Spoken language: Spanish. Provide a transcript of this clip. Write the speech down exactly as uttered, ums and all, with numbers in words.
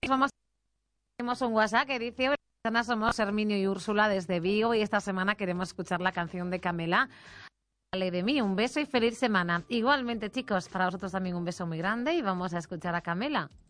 Vamos, tenemos un WhatsApp que dice: hola, somos Herminio y Úrsula desde Vigo y esta semana queremos escuchar la canción de Camela. Dale de mí, un beso y feliz semana. Igualmente, chicos, para vosotros también un beso muy grande y vamos a escuchar a Camela.